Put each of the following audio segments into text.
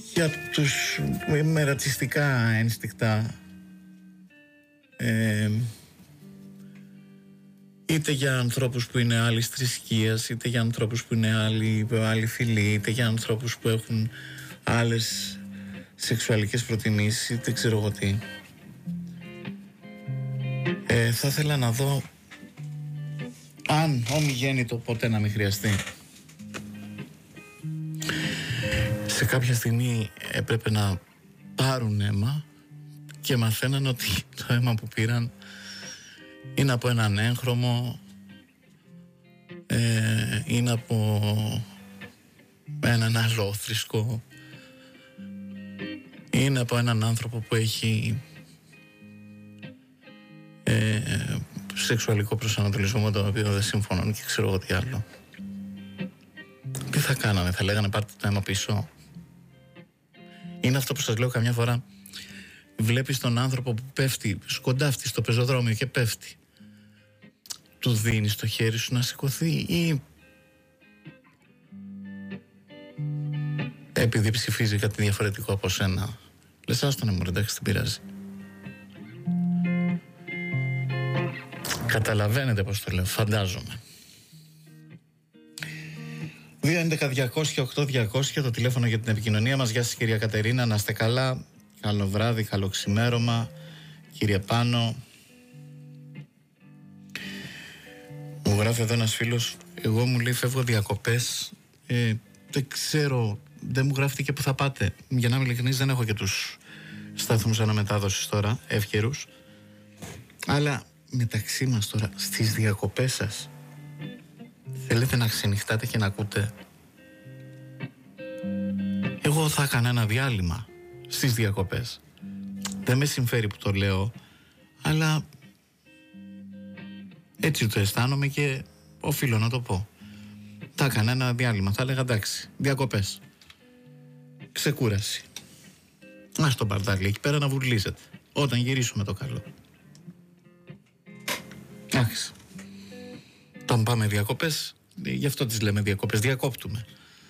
για τους με ρατσιστικά ένστικτα, είτε για ανθρώπους που είναι άλλης θρησκείας, είτε για ανθρώπους που είναι άλλη φυλή, είτε για ανθρώπους που έχουν άλλες σεξουαλικές προτιμήσεις, είτε ξέρω εγώ τι. Θα ήθελα να δω αν ομιγέννητο ποτέ να μην χρειαστεί. Σε κάποια στιγμή έπρεπε να πάρουν αίμα και μαθαίναν ότι το αίμα που πήραν είναι από έναν έγχρωμο, είναι από έναν αλλόθρησκο, είναι από έναν άνθρωπο που έχει σεξουαλικό προσανατολισμό με τον οποίο δεν συμφωνούν και ξέρω εγώ τι άλλο. Τι θα κάνανε, θα λέγανε πάρτε το αίμα πίσω? Είναι αυτό που σας λέω καμιά φορά. Βλέπεις τον άνθρωπο που πέφτει, σκοντάφτει στο πεζοδρόμιο και πέφτει. Του δίνεις το χέρι σου να σηκωθεί ή επειδή ψηφίζει κάτι διαφορετικό από σένα λες άστονε μου, εντάξει, δεν πειράζει? Καταλαβαίνετε πως το λέω, φαντάζομαι. 2.11.200.8.200 το τηλέφωνο για την επικοινωνία μας. Γεια σας κυρία Κατερίνα, να είστε καλά. Καλό βράδυ, καλό ξημέρωμα. Κύριε Πάνο, μου γράφει εδώ ένας φίλος, εγώ μου λέει φεύγω διακοπές, δεν ξέρω, δεν μου γράφετε και που θα πάτε. Για να είμαι ειλικρινής, δεν έχω και τους σταθμούς αναμετάδοσης τώρα, εύκαιρους. Αλλά μεταξύ μας τώρα, στις διακοπές σας, θέλετε να ξενυχτάτε και να ακούτε? Εγώ θα έκανα ένα διάλειμμα στις διακοπές. Δεν με συμφέρει που το λέω, αλλά έτσι το αισθάνομαι και οφείλω να το πω. Θα έκανα ένα διάλειμμα, θα έλεγα εντάξει, διακοπές, ξεκούραση. Να στο μπαρτάλι εκεί πέρα να βουρλίζετε όταν γυρίσουμε το καλό. Εντάξει. Όταν πάμε διακοπές, γι' αυτό τις λέμε διακοπές, διακόπτουμε.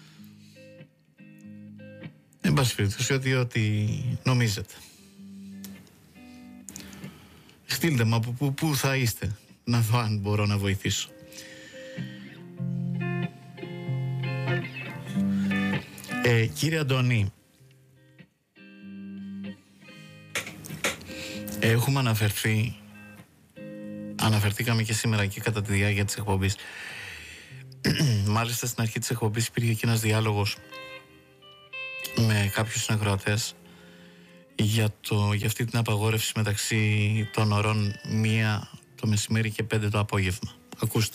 Εν πάση περιπτώσει, ό,τι νομίζετε. Στείλτε μου από πού θα είστε, να δω αν μπορώ να βοηθήσω. Κύριε Αντώνη, έχουμε αναφερθήκαμε και σήμερα και κατά τη διάρκεια της εκπομπής. Μάλιστα στην αρχή της εκπομπής υπήρχε και ένας διάλογος με κάποιους συνακροατές για αυτή την απαγόρευση μεταξύ των ωρών 1 το μεσημέρι και 5 το απόγευμα. Ακούστε.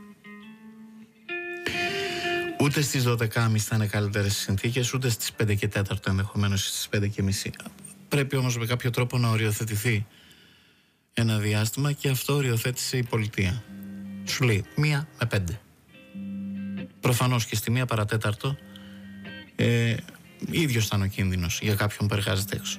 Ούτε στις 12.30 θα είναι καλύτερες συνθήκες, ούτε στις 5 και 4 ενδεχομένως, στις 5 και μισή. Πρέπει όμως με κάποιο τρόπο να οριοθετηθεί ένα διάστημα και αυτό οριοθέτησε η πολιτεία. Σου λέει 1 με 5. Προφανώς και στη 1 παρατέταρτο ίδιος ήταν ο κίνδυνος για κάποιον που εργάζεται έξω.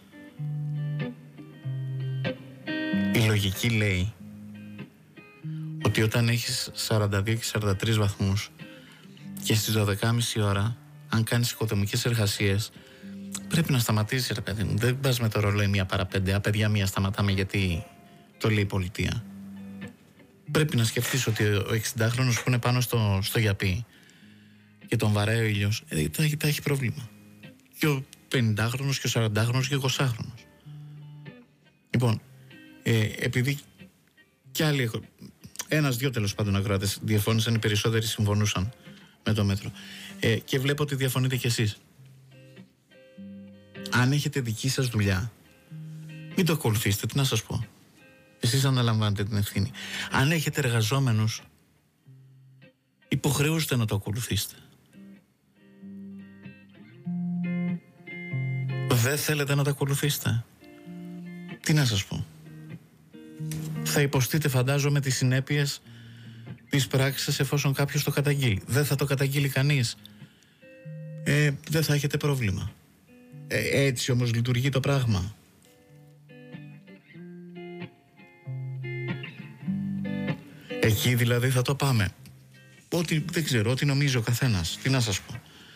Η λογική λέει ότι όταν έχεις 42 και 43 βαθμούς και στις 12.30 ώρα, αν κάνεις οικοδομικές εργασίες, πρέπει να σταματήσεις, ρε παιδί μου. Δεν πας με το ρολόι 1 παρά 5. Παιδιά, 1 σταματάμε γιατί το λέει η πολιτεία. Πρέπει να σκεφτείς ότι ο 60χρονος που είναι πάνω στο γιαπί και τον βαράει ο ήλιος, θα έχει πρόβλημα. Και ο 50χρονος και ο 40χρονος και ο 20χρονος. Λοιπόν, επειδή κι άλλοι, ένας-δυο τέλος πάντων ακροατές διαφώνησαν, οι περισσότεροι συμφωνούσαν με το μέτρο. Και βλέπω ότι διαφωνείτε κι εσείς. Αν έχετε δική σας δουλειά, μην το ακολουθήσετε, τι να σας πω. Εσείς αναλαμβάνετε την ευθύνη. Αν έχετε εργαζόμενους, υποχρεούστε να το ακολουθήσετε. Δεν θέλετε να το ακολουθήσετε, τι να σας πω. Θα υποστείτε, φαντάζομαι, τις συνέπειες της πράξης εφόσον κάποιος το καταγγείλει. Δεν θα το καταγγείλει κανείς, δεν θα έχετε πρόβλημα. Έτσι όμως λειτουργεί το πράγμα. Εκεί δηλαδή θα το πάμε. Δεν ξέρω, ό,τι νομίζει ο καθένας. Τι να σας πω.